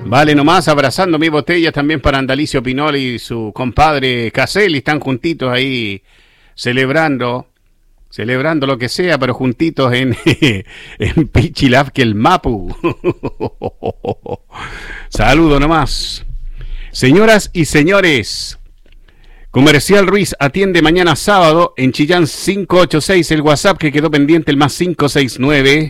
Vale, nomás abrazando mi botella también para Andalicio Pinoli y su compadre Caselli. Están juntitos ahí celebrando lo que sea, pero juntitos en, en Pichilaf que el Mapu. Saludo nomás. Señoras y señores, Comercial Ruiz atiende mañana sábado en Chillán 586, el WhatsApp que quedó pendiente, el más 569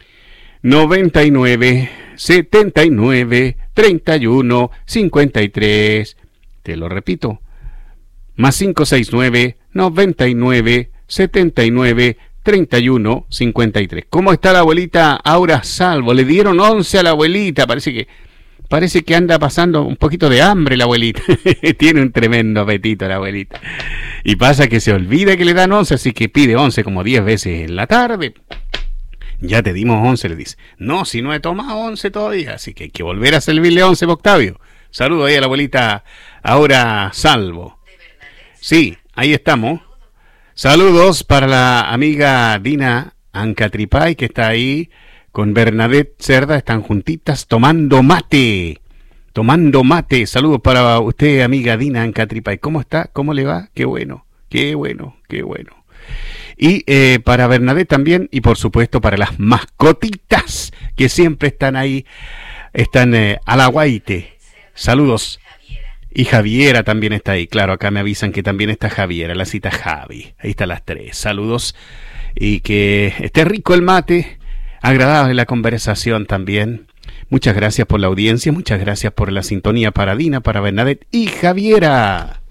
99 79 31 53. Te lo repito, más 569 99 79 31 53. ¿Cómo está la abuelita Aura Salvo? Le dieron 11 a la abuelita, parece que anda pasando un poquito de hambre la abuelita. Tiene un tremendo apetito la abuelita. Y pasa que se olvida que le dan 11, así que pide 11 como 10 veces en la tarde. Ya te dimos 11, le dice. No, si no he tomado 11 todavía, así que hay que volver a servirle 11, Octavio. Saludo ahí a la abuelita Aura Salvo. Sí, ahí estamos. Saludos para la amiga Dina Ancatripay, que está ahí con Bernadette Cerda, están juntitas tomando mate. Tomando mate. Saludos para usted, amiga Dina Ancatripay. ¿Cómo está? ¿Cómo le va? Qué bueno, qué bueno, qué bueno. Y para Bernadette también, y por supuesto para las mascotitas que siempre están ahí, están a la guaite. Saludos. Y Javiera también está ahí, claro, acá me avisan que también está Javiera, la cita Javi. Ahí están las tres. Saludos y que esté rico el mate, agradable la conversación también. Muchas gracias por la audiencia, muchas gracias por la sintonía para Dina, para Bernadette y Javiera.